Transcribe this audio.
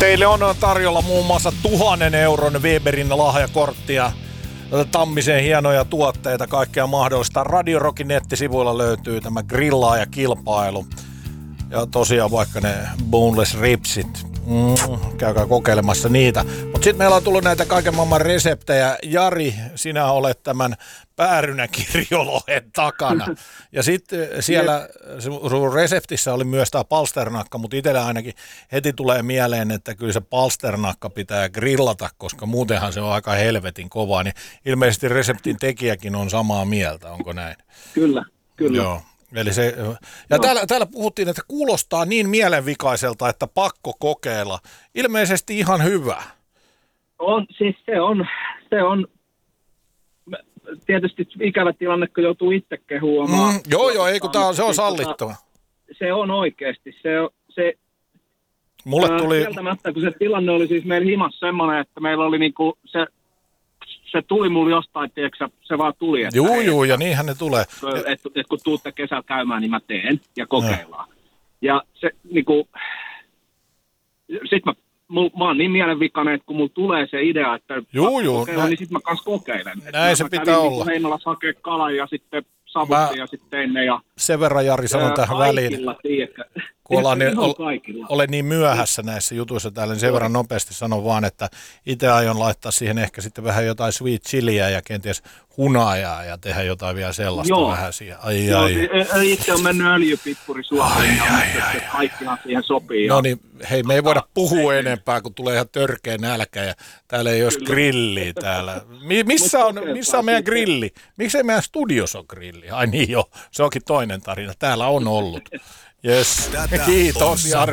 Teille on tarjolla muun muassa 1 000 euron Weberin lahjakorttia, Tammisen hienoja tuotteita, kaikkea mahdollista. Radio Rockin nettisivuilla löytyy tämä grillaajakilpailu. Ja tosiaan vaikka ne boneless ribsit, käykää kokeilemassa niitä. Mutta sitten meillä on tullut näitä kaiken maailman reseptejä. Jari, sinä olet tämän päärynäkirjolohen takana. Ja sitten siellä sun reseptissä oli myös tämä palsternakka, mutta itsellä ainakin heti tulee mieleen, että kyllä se palsternakka pitää grillata, koska muutenhan se on aika helvetin kovaa. Niin ilmeisesti reseptin tekijäkin on samaa mieltä, onko näin? Kyllä. Joo. Eli se, ja täällä puhuttiin, että kuulostaa niin mielenvikaiselta, että pakko kokeilla. Ilmeisesti ihan hyvä. Siis se on tietysti ikävä tilanne, kun joutuu itse kehuamaan. Joo, ei kun se on sallittava. Se on oikeasti. Mulle tuli... Kieltämättä, kun se tilanne oli siis meillä himassa semmoinen, että meillä oli niinku se tuli mulle jostain, tiedätkö, se vaan tuli. Joo, ja niinhän ne tulee. Että kun tuutte kesällä käymään, niin mä teen ja kokeillaan. Ja se niinku, sit mä oon niin mielenvikainen, että kun mulla tulee se idea, että niin sit mä kans kokeilen. Näin se pitää olla. Heinolassa hakee kalan ja sitten savutti ja sitten tein ne. Ja sen verran Jari sanon tähän väliin. Kun olen niin myöhässä näissä jutuissa täällä, niin sen verran nopeasti sanon vaan, että itse aion laittaa siihen ehkä sitten vähän jotain sweet chiliä ja kenties hunajaa ja tehdä jotain vielä sellaista vähän siihen. Itse on mennyt öljypippuri Suomeen ja kaikkihan siihen sopii. No niin, hei, me ei voida puhua enempää, kun tulee ihan törkeä nälkä ja täällä ei olisi grilliä täällä. Missä on meidän grilli? Miksei meidän studiossa ole grilli? Ai niin jo, se onkin toinen tarina. Täällä on ollut. Yes. Kiitos Jari.